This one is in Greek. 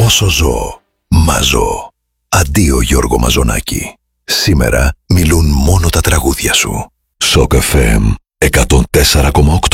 Όσο ζω, μαζώ. Αντίο Γιώργο Μαζονάκη. Σήμερα μιλούν μόνο τα τραγούδια σου. Σοκ FM 104,8.